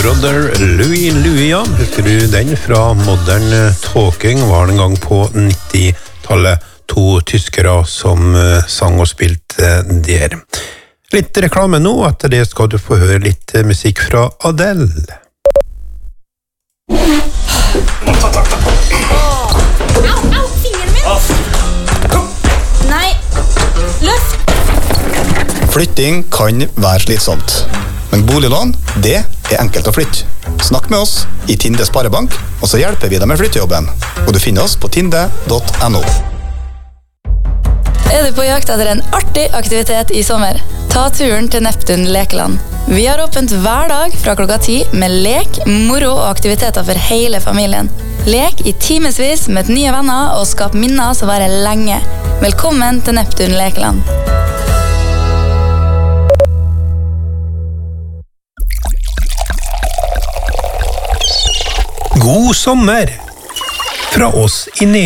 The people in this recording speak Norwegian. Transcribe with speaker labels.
Speaker 1: Brother Louie, ja. Husker du den fra Modern Talking? Var en gang på 90-tallet. To tyskere som sang og spilte der. Litt reklame nå, etter det skal du få høre litt musikk fra Adele.
Speaker 2: Au, fingeren min! Nei, løft!
Speaker 3: Flytting kan være slitsomt, men boliglån, det er enkelt å flytte. Snakk med oss i Tinde Sparebank, og så hjelper vi deg med flyttejobben. Og du finner oss på tinde.no.
Speaker 4: Er du på jakt etter en artig aktivitet i sommer? Ta turen til Neptun Lekeland. Vi har åpent hver dag fra klokka 10 med lek, moro og aktiviteter for hele familien. Lek i timesvis med nye venner og skap minner som varer lenge. Velkommen til Neptun Lekeland.
Speaker 1: God sommer fra oss i